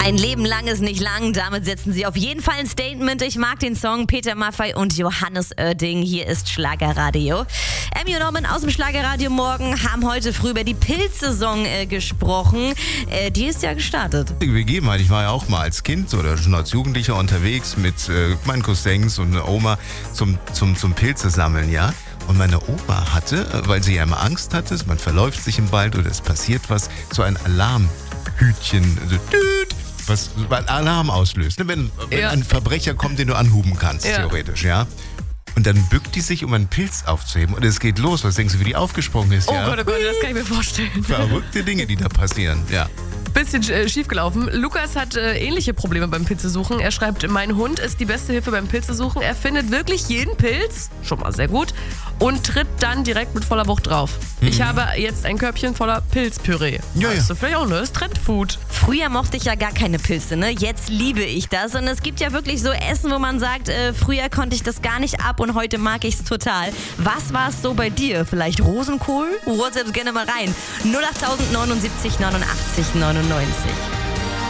Ein Leben lang ist nicht lang, damit setzen sie auf jeden Fall ein Statement. Ich mag den Song Peter Maffay und Johannes Oerding. Hier ist Schlagerradio. Emmy und Norman aus dem Schlagerradio morgen haben heute früh über die Pilzsaison gesprochen. Die ist ja gestartet. Wir gehen mal, ich war ja auch mal als Kind oder schon als Jugendlicher unterwegs mit meinen Cousins und einer Oma zum Pilze sammeln, ja. Und meine Oma hatte, weil sie ja immer Angst hatte, man verläuft sich im Wald oder es passiert was, so ein Alarmhütchen, so was Alarm auslöst. Wenn ein Verbrecher kommt, den du anhuben kannst, theoretisch, ja. Und dann bückt die sich, um einen Pilz aufzuheben. Und es geht los. Was denkst du, wie die aufgesprungen ist? Oh Gott, das kann ich mir vorstellen. Verrückte Dinge, die da passieren, ja. Bisschen schief gelaufen. Lukas hat ähnliche Probleme beim Pilzesuchen. Er schreibt, mein Hund ist die beste Hilfe beim Pilzesuchen. Er findet wirklich jeden Pilz, schon mal sehr gut, und tritt dann direkt mit voller Wucht drauf. Ich habe jetzt ein Körbchen voller Pilzpüree. Ja. Weißt du vielleicht auch, ne? Das ist Trendfood. Früher mochte ich ja gar keine Pilze, ne? Jetzt liebe ich das. Und es gibt ja wirklich so Essen, wo man sagt, früher konnte ich das gar nicht ab und heute mag ich es total. Was war es so bei dir? Vielleicht Rosenkohl? WhatsApp gerne mal rein. 08000 79 89 99.